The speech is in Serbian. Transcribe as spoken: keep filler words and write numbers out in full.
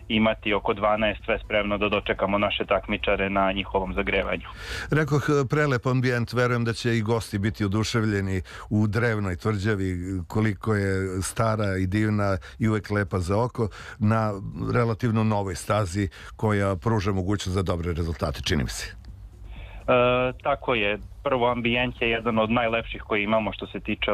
imati oko dvanaest, sve spremno da dočekamo naše takmičare na njihovom zagrevanju. Rekoh, prelep ambijent, verujem da će i gosti biti oduševljeni u drevnoj tvrđavi, koliko je stara i divna i uvek lepa za oko, na relativno novoj stazi koja pruža mogućnost za dobre rezultate, čini mi se. E, tako je. Prvo, ambijent je jedan od najlepših koji imamo što se tiče